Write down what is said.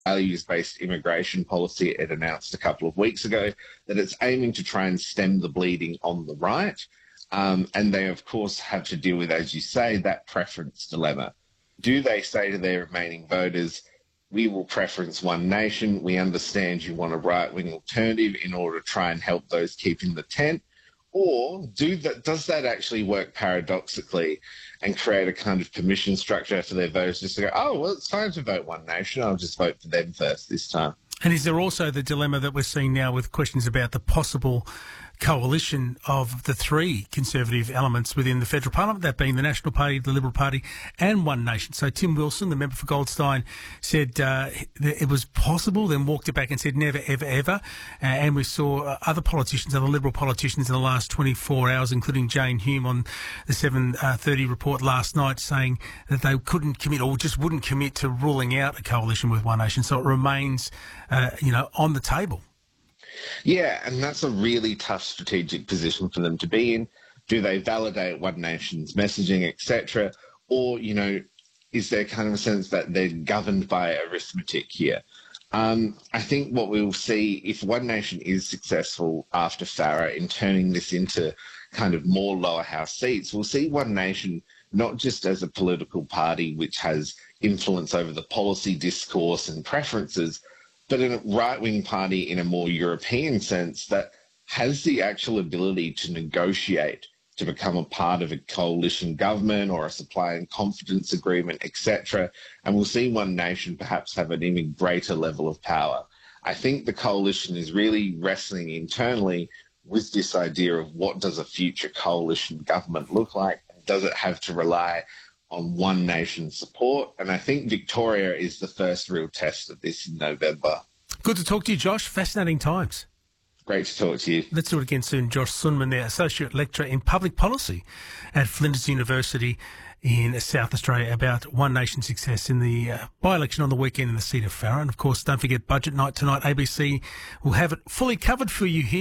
values-based immigration policy it announced a couple of weeks ago, that it's aiming to try and stem the bleeding on the right. And they, of course, have to deal with, as you say, that preference dilemma. Do they say to their remaining voters, we will preference one nation, we understand you want a right-wing alternative in order to try and help those keeping the tent? Or does that actually work paradoxically and create a kind of permission structure for their voters just to go, oh, well, it's time to vote one nation, I'll just vote for them first this time? And is there also the dilemma that we're seeing now with questions about the possible coalition of the three Conservative elements within the federal parliament, that being the National Party, the Liberal Party and One Nation? So Tim Wilson, the member for Goldstein, said it was possible, then walked it back and said never, ever, ever. And we saw other politicians, other Liberal politicians in the last 24 hours, including Jane Hume on the 7:30 report last night, saying that they couldn't commit or just wouldn't commit to ruling out a coalition with One Nation. So it remains, on the table. Yeah, and that's a really tough strategic position for them to be in. Do they validate One Nation's messaging, etc.? Or, is there kind of a sense that they're governed by arithmetic here? I think what we'll see, if One Nation is successful after Farah in turning this into kind of more lower house seats, we'll see One Nation not just as a political party which has influence over the policy discourse and preferences, but a right-wing party in a more European sense that has the actual ability to negotiate, to become a part of a coalition government or a supply and confidence agreement, etc. And we'll see One Nation perhaps have an even greater level of power. I think the coalition is really wrestling internally with this idea of what does a future coalition government look like? Does it have to rely on One Nation support? And I think Victoria is the first real test of this in November. Good to talk to you, Josh. Fascinating times. Great to talk to you. Let's do it again soon. Josh Sunman, the Associate Lecturer in Public Policy at Flinders University in South Australia, about One Nation success in the by-election on the weekend in the seat of Farah. And, of course, don't forget Budget Night tonight. ABC will have it fully covered for you here.